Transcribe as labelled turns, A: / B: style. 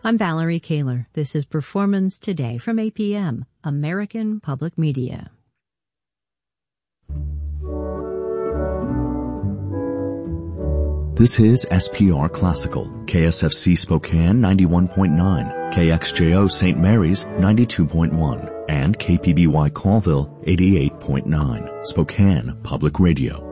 A: I'm Valerie Kaler. This is Performance Today from APM, American Public Media.
B: This is SPR Classical, KSFC Spokane 91.9, KXJO St. Mary's 92.1, and KPBY Colville 88.9, Spokane Public Radio.